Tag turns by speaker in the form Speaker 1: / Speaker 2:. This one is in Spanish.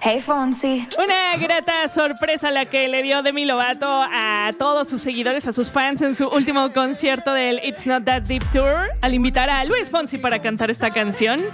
Speaker 1: Hey Fonsi.
Speaker 2: Una grata sorpresa la que le dio Demi Lovato a todos sus seguidores, a sus fans en su último concierto del It's Not That Deep Tour, al invitar a Luis Fonsi para cantar esta canción.